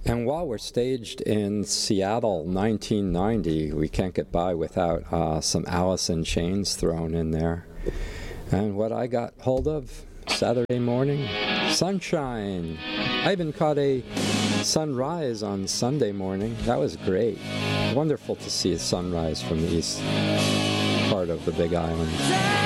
And while we're staged in Seattle 1990, we can't get by without some Alice in Chains thrown in there. And what I got hold of Saturday morning, sunshine. I even caught a sunrise on Sunday morning. That was great. Wonderful to see a sunrise from the east part of the Big Island.